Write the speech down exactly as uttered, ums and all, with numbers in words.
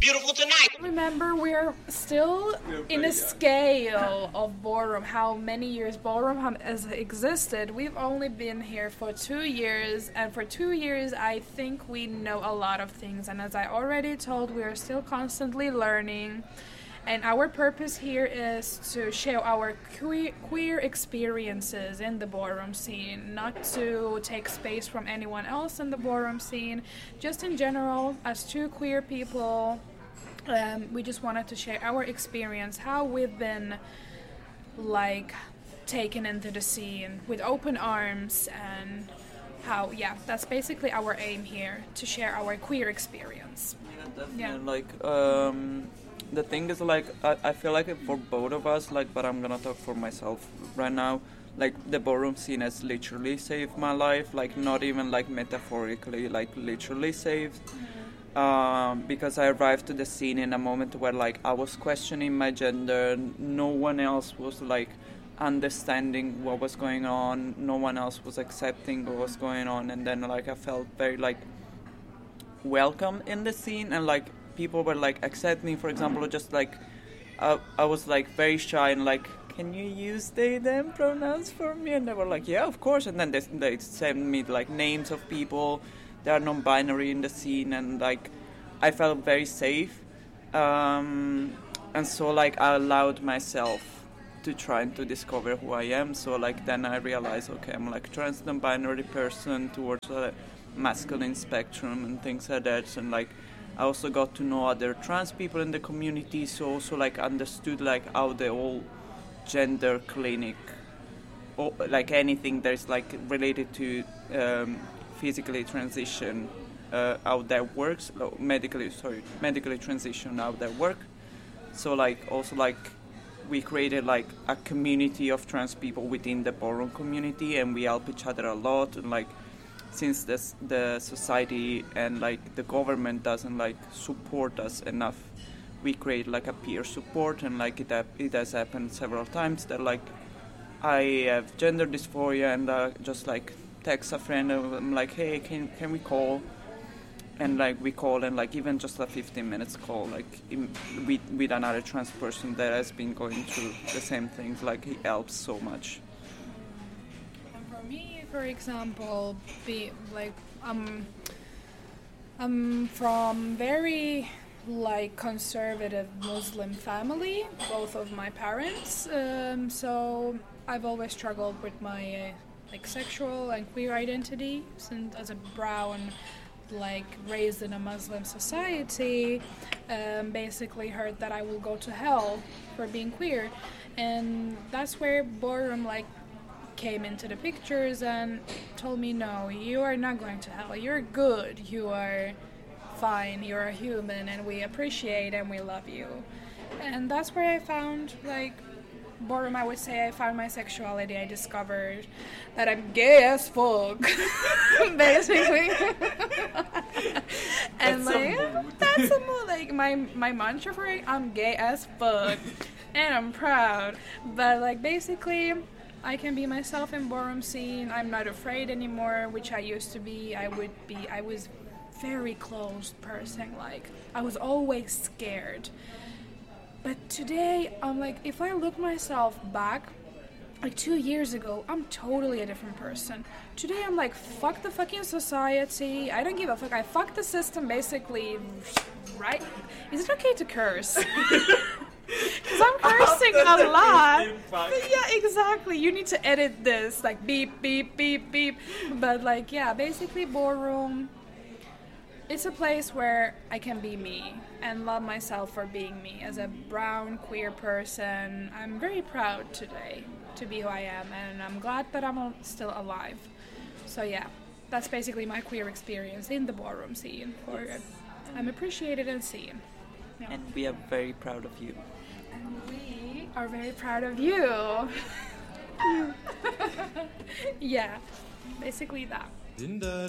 beautiful tonight. Remember, we're still we're in a scale of ballroom, how many years ballroom has existed. We've only been here for two years, and for two years I think we know a lot of things, and as I already told, we are still constantly learning. And our purpose here is to share our queer, queer experiences in the ballroom scene, not to take space from anyone else in the ballroom scene. Just in general, as two queer people, um, we just wanted to share our experience, how we've been like taken into the scene with open arms, and how, yeah, that's basically our aim here, to share our queer experience. Yeah, definitely. Yeah. Like, um... the thing is, like, I, I feel like for both of us, like, but I'm gonna talk for myself right now, like, the ballroom scene has literally saved my life, like, not even, like, metaphorically, like, literally saved, mm-hmm. um, because I arrived to the scene in a moment where, like, I was questioning my gender, no one else was, like, understanding what was going on, no one else was accepting what was going on, and then, like, I felt very, like, welcome in the scene, and, like, people were like accept me, for example, or just like uh, I was like very shy and like, can you use they them pronouns for me? And they were like, yeah, of course. And then they, they sent me like names of people that are non-binary in the scene, and like I felt very safe, um, and so like I allowed myself to try to discover who I am. So like then I realized, okay, I'm like trans non-binary person towards the masculine spectrum and things like that, and like I also got to know other trans people in the community, so also like understood like how the whole gender clinic, or like anything that is like related to um, physically transition, uh, how that works, oh, medically sorry, medically transition, how that work. So like also like we created like a community of trans people within the ballroom community, and we help each other a lot, and like. Since this, the society and like the government doesn't like support us enough, we create like a peer support, and like it it has happened several times that like I have gender dysphoria and uh, just like text a friend and I'm like, hey, can can we call? And like we call, and like even just a fifteen minutes call, like in, with with another trans person that has been going through the same things, like it helps so much. For example, be like um, I'm from very like conservative Muslim family, both of my parents. Um, so I've always struggled with my uh, like sexual and queer identity, since as a brown, like raised in a Muslim society, um, basically heard that I will go to hell for being queer, and that's where ballroom like. Came into the pictures and told me, no, you are not going to hell, you're good, you are fine, you're a human, and we appreciate and we love you. And that's where I found like ballroom. I would say I found my sexuality. I discovered that I'm gay as fuck basically. And that's like a that's a mood. Like my my mantra for it, I'm gay as fuck and I'm proud. But like basically I can be myself in ballroom scene. I'm not afraid anymore, which I used to be. I would be, I was very closed person. Like, I was always scared. But today, I'm like, if I look myself back, like two years ago, I'm totally a different person. Today, I'm like, fuck the fucking society. I don't give a fuck. I fuck the system, basically, right? Is it okay to curse? Because I'm cursing a lot. Yeah, exactly. You need to edit this, like beep, beep, beep, beep. But like, yeah, basically ballroom, it's a place where I can be me and love myself for being me. As a brown, queer person, I'm very proud today to be who I am, and I'm glad that I'm still alive. So yeah, that's basically my queer experience in the ballroom scene. For I'm appreciated and seen. Yeah. And we are very proud of you. And we are very proud of you. Yeah, basically that.